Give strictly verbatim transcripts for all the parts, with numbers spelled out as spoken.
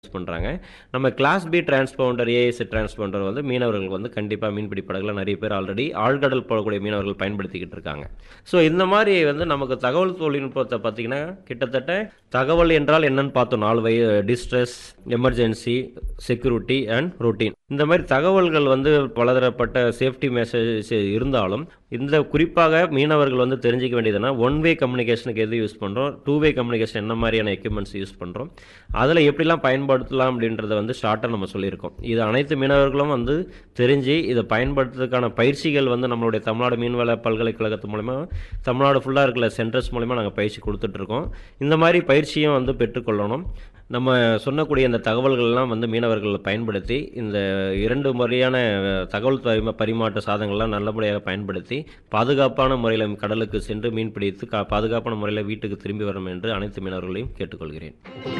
Use பண்றாங்க. நம்ம class B transponder, as transponder வந்து மீனவர்களுக்கு வந்து கண்டிப்பா மீன்பிடி படகுல நெறைய பேர் ஆல்ரெடி ஆழ்கடல் போகக்கூடிய மீனவர்கள் பயன்படுத்திக்கிட்டு இருக்காங்க. ஸோ இந்த மாரி வந்து நமக்கு தகவல் தொழில்நுட்பத்த பார்த்தீங்கன்னா, கிட்டத்தட்ட தகவல் என்றால் என்னன்னு பார்த்தோம். நாலு வகை distress, emergency, security and routine. இந்த மாரி தகவல்கள் வந்து பலதரப்பட்ட சேஃப்டி மெசேஜஸ் இருந்தாலும், இந்த குறிப்பாக மீனவர்கள் வந்து தெரிஞ்சுக்க வேண்டியதுன்னா, ஒன் வே கம்யூனிகேஷனுக்கு எது யூஸ் பண்றோம், டூ வே கம்யூனிகேஷன் என்ன மாரியான எக்யூப்மெண்ட்ஸ் யூஸ் பண்றோம், அதில எப்படிலாம் பயன்படுத்தலாம் அப்படின்றத வந்து ஷார்ட்டா நம்ம சொல்லியிருக்கோம். இது அனைத்து மீனவர்களும் வந்து தெரிஞ்சு, இத பயன்படுத்துறதுக்கான பயிற்சிகள் வந்து நம்மளுடைய தமிழ்நாடு மீன்வள பல்கலைக்கழகத்து மூலியமா, தமிழ்நாடு ஃபுல்லா இருக்கிற சென்டர்ஸ் மூலியமா நாங்க பயிற்சி குடுத்துட்டுருக்கோம். இந்த மாரி பயிற்சியும் வந்து பெற்றுக்கொள்ளணும். நம்ம சொன்னக்கூடிய இந்த தகவல்கள்லாம் வந்து மீனவர்கள் பயன்படுத்தி, இந்த இரண்டு முறையான தகவல் பரிமா பரிமாற்ற சாதனங்கள்லாம் நல்லபடியாக பயன்படுத்தி, பாதுகாப்பான முறையில கடலுக்கு சென்று மீன் பிடித்து கா பாதுகாப்பான முறையில வீட்டுக்கு திரும்பி வரணும் என்று அனைத்து மீனவர்களையும் கேட்டுக்கொள்கிறேன்.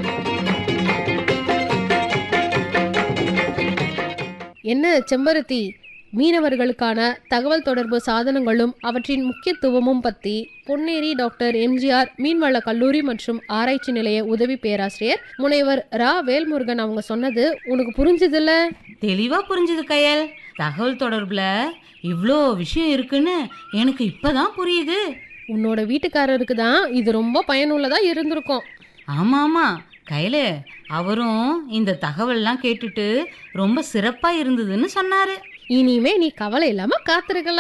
என்ன செம்பருத்தி, மீனவர்களுக்கான தகவல் தொடர்பு சாதனங்களும் அவற்றின் முக்கியத்துவமும் பத்தி பொன்னேரி டாக்டர் எம்ஜிஆர் மீன்வள கல்லூரி மற்றும் ஆராய்ச்சி நிலைய உதவி பேராசிரியர் முனைவர் ரா வேல்முருகன் அவங்க சொன்னது உனக்கு புரிஞ்சுதுல்ல? தெளிவா புரிஞ்சுது கயல். தகவல் தொடர்புல இவ்ளோ விஷயம் இருக்குன்னு எனக்கு இப்பதான் புரியுது. உன்னோட வீட்டுக்காரருக்கு தான் இது ரொம்ப பயனுள்ளதா இருந்திருக்கும். ஆமா ஆமா கயலு, அவரும் இந்த தகவல்லாம் கேட்டுட்டு ரொம்ப சிறப்பா இருந்ததுன்னு சொன்னாரு. இனிமே நீ கவலை இல்லாம காத்திருக்கலாம்.